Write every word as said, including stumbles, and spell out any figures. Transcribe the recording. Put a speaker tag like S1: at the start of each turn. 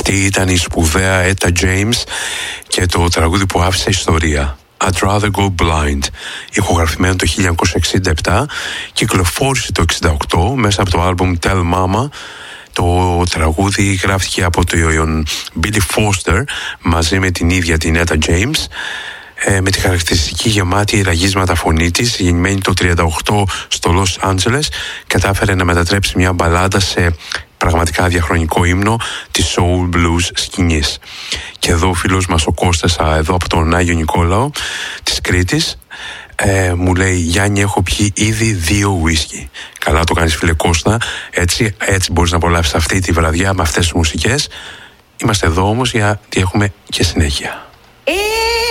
S1: Αυτή ήταν η σπουδαία Etta James και το τραγούδι που άφησε ιστορία. I'd Rather Go Blind, ηχογραφημένο το χίλια εννιακόσια εξήντα επτά, κυκλοφόρησε το εξήντα οκτώ μέσα από το άλμπουμ Tell Mama. Το τραγούδι γράφτηκε από τον Billy Foster μαζί με την ίδια την Etta James, ε, με τη χαρακτηριστική γεμάτη ραγίσματα φωνή της. Γεννημένη το τριάντα οκτώ στο Λος Άντζελες, κατάφερε να μετατρέψει μια μπαλάντα σε πραγματικά διαχρονικό ύμνο της soul blues σκηνής. Και εδώ ο φίλος μας ο Κώστας, εδώ από τον Άγιο Νικόλαο της Κρήτης, ε, μου λέει: Γιάννη, έχω πιει ήδη δύο whisky. Καλά το κάνεις, φίλε Κώστα. Έτσι, έτσι μπορείς να απολαύσεις αυτή τη βραδιά με αυτές τις μουσικές. Είμαστε εδώ όμως γιατί έχουμε και συνέχεια.